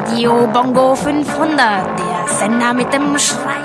Radio Bongo 500, der Sender mit dem Schrei.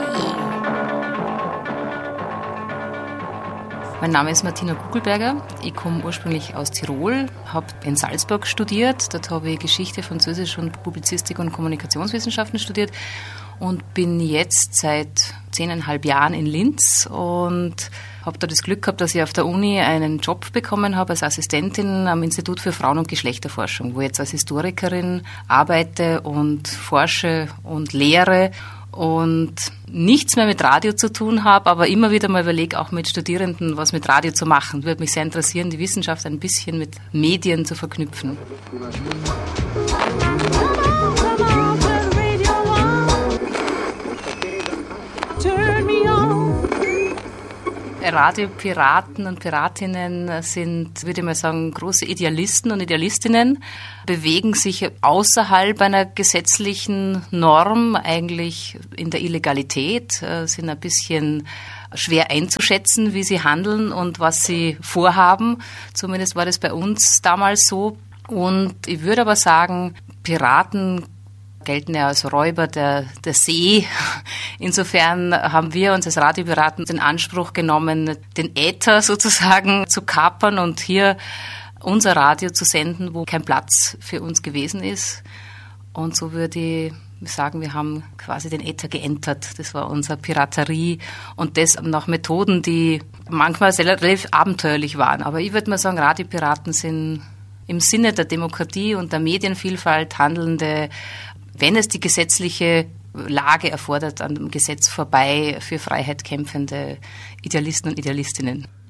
Mein Name ist Martina Gugelberger. Ich komme ursprünglich aus Tirol, habe in Salzburg studiert. Dort habe ich Geschichte, Französisch und Publizistik und Kommunikationswissenschaften studiert und bin jetzt seit 10,5 Jahren in Linz und habe da das Glück gehabt, dass ich auf der Uni einen Job bekommen habe als Assistentin am Institut für Frauen- und Geschlechterforschung, wo ich jetzt als Historikerin arbeite und forsche und lehre und nichts mehr mit Radio zu tun habe, aber immer wieder mal überlege, auch mit Studierenden was mit Radio zu machen. Würde mich sehr interessieren, die Wissenschaft ein bisschen mit Medien zu verknüpfen. Radiopiraten und Piratinnen sind, würde ich mal sagen, große Idealisten und Idealistinnen, bewegen sich außerhalb einer gesetzlichen Norm, eigentlich in der Illegalität, sind ein bisschen schwer einzuschätzen, wie sie handeln und was sie vorhaben. Zumindest war das bei uns damals so. Und ich würde aber sagen, Piraten gelten ja als Räuber der See. Insofern haben wir uns als Radiopiraten den Anspruch genommen, den Äther sozusagen zu kapern und hier unser Radio zu senden, wo kein Platz für uns gewesen ist. Und so würde ich sagen, wir haben quasi den Äther geentert. Das war unsere Piraterie und das nach Methoden, die manchmal relativ abenteuerlich waren. Aber ich würde mal sagen, Radiopiraten sind im Sinne der Demokratie und der Medienvielfalt handelnde, wenn es die gesetzliche Lage erfordert, an dem Gesetz vorbei für Freiheit kämpfende Idealisten und Idealistinnen.